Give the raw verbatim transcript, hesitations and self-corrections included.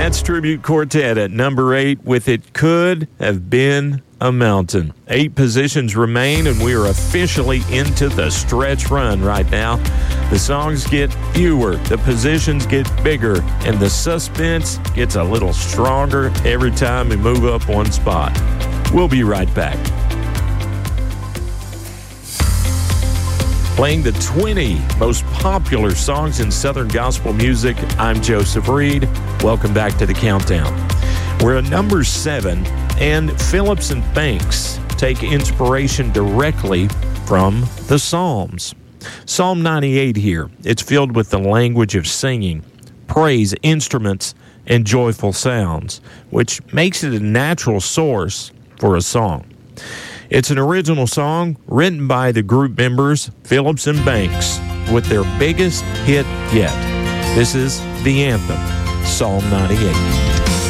That's Tribute Quartet at number eight with It Could Have Been a Mountain. Eight positions remain, and we are officially into the stretch run right now. The songs get fewer, the positions get bigger, and the suspense gets a little stronger every time we move up one spot. We'll be right back. Playing the twenty most popular songs in Southern gospel music, I'm Joseph Reed. Welcome back to the Countdown. We're at number seven, and Phillips and Banks take inspiration directly from the Psalms. Psalm ninety-eight here. It's filled with the language of singing, praise, instruments, and joyful sounds, which makes it a natural source for a song. It's an original song written by the group members Phillips and Banks with their biggest hit yet. This is the anthem, Psalm ninety-eight.